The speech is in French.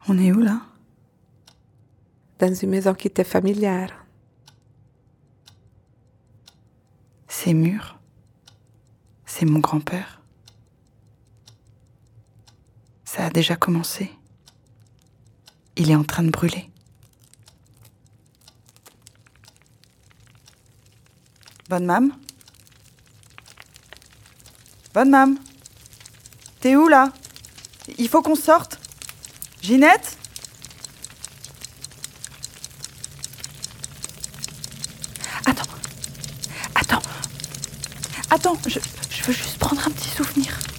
On est où là? Dans une maison qui t'est familière. Ces murs, c'est mon grand-père. Ça a déjà commencé. Il est en train de brûler. Bonne Mame? Bonne Mame? T'es où là? Il faut qu'on sorte. Ginette? Attends, je veux juste prendre un petit souvenir.